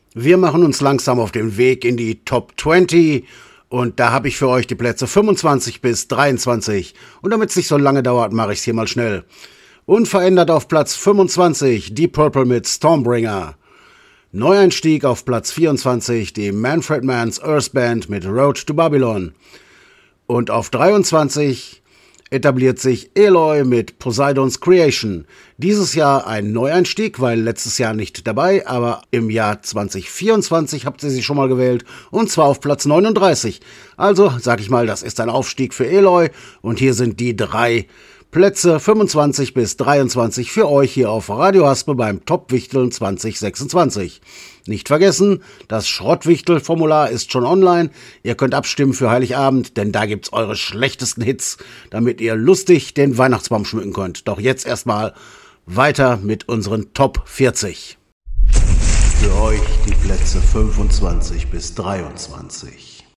Wir machen uns langsam auf den Weg in die Top 20 und da habe ich für euch die Plätze 25 bis 23. Und damit es nicht so lange dauert, mache ich es hier mal schnell. Unverändert auf Platz 25 Deep Purple mit Stormbringer. Neueinstieg auf Platz 24 die Manfred Mann's Earth Band mit Road to Babylon. Und auf 23 etabliert sich Eloy mit Poseidon's Creation. Dieses Jahr ein Neueinstieg, weil letztes Jahr nicht dabei, aber im Jahr 2024 habt ihr sie schon mal gewählt und zwar auf Platz 39. Also sag ich mal, das ist ein Aufstieg für Eloy und hier sind die 3 Plätze 25 bis 23 für euch hier auf Radio Haspe beim Top-Wichteln 2026. Nicht vergessen, das Schrottwichtel-Formular ist schon online. Ihr könnt abstimmen für Heiligabend, denn da gibt's eure schlechtesten Hits, damit ihr lustig den Weihnachtsbaum schmücken könnt. Doch jetzt erstmal weiter mit unseren Top 40. Für euch die Plätze 25 bis 23.